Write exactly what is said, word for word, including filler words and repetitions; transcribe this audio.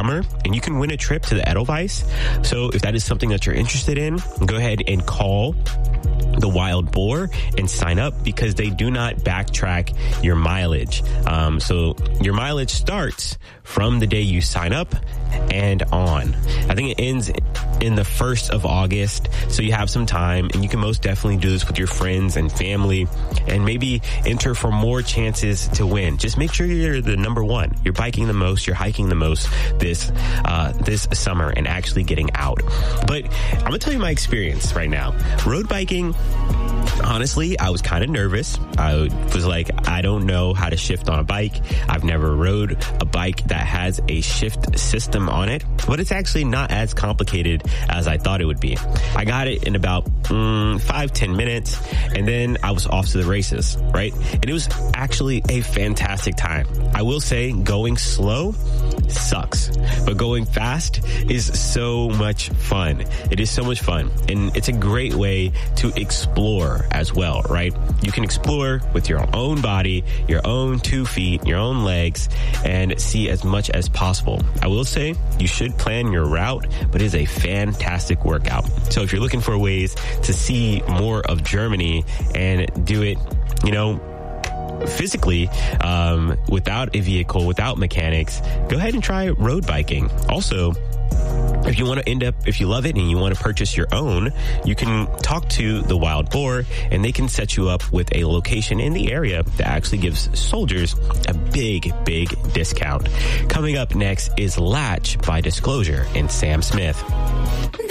summer, and you can win a trip to the Edelweiss. So if that is something that you're interested in, go ahead and call the Wild Boar and sign up, because they do not backtrack your mileage. Um, so your mileage starts from the day you sign up and on. I think it ends in the first of August, so you have some time, and you can most definitely do this with your friends and family, and maybe enter for more chances to win. Just make sure you're the number one. You're biking the most, you're hiking the most this uh, this summer, and actually getting out. But I'm gonna tell you my experience right now. Road biking, honestly, I was kind of nervous. I was like, I don't know how to shift on a bike. I've never rode a bike that has a shift system on it, but it's actually not as complicated as I thought it would be. I got it in about mm, five, ten minutes, and then I was off to the races, right? And it was actually a fantastic time. I will say going slow sucks, but going fast is so much fun. It is so much fun, and it's a great way to explore as well, right? You can explore with your own body, your own two feet, your own legs, and see as much as possible. I will say you should plan your route, but it is a fantastic workout. So if you're looking for ways to see more of Germany and do it, you know, physically, um, without a vehicle, without mechanics, go ahead and try road biking. Also, if you want to end up, if you love it and you want to purchase your own, you can talk to the Wild Boar, and they can set you up with a location in the area that actually gives soldiers a big, big discount. Coming up next is Latch by Disclosure and Sam Smith.